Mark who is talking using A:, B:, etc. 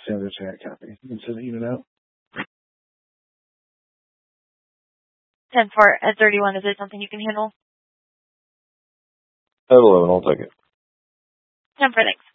A: Sandra chat copy. You can send the unit out.
B: 10-4 at 31, is it something you can handle?
C: At 11, I'll take it.
B: 10-4, thanks.